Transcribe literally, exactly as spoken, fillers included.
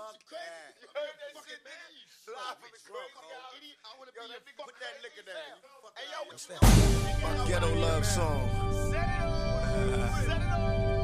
Fuck crazy. that. You heard that Fucking shit, man? nigga. Live Fucking from the drunk, crazy ho. idiot. I wanna Yo, be that a nigga fuck put that crazy liquor down. fam. You fucking Hey, yo, idiot. what What's you that? doing? My ghetto love song. Set it on. Set it on.